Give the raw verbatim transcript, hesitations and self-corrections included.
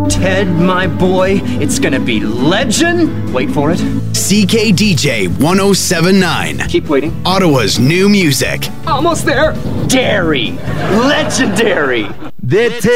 Ted, my boy, it's gonna be legend. Wait for it. C K D J one oh seven point nine. Keep waiting. Ottawa's new music. Almost there. Dairy. Legendary. They take